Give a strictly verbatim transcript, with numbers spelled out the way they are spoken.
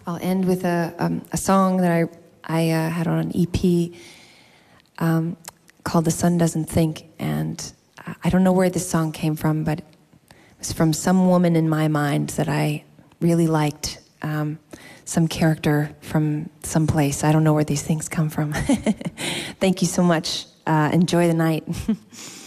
I'll end with a um, a song that I I uh, had on an E P um, called "The Sun Doesn't Think," and I don't know where this song came from, but it was from some woman in my mind that I really liked, um, some character from some place. I don't know where these things come from. Thank you so much. Uh, enjoy the night.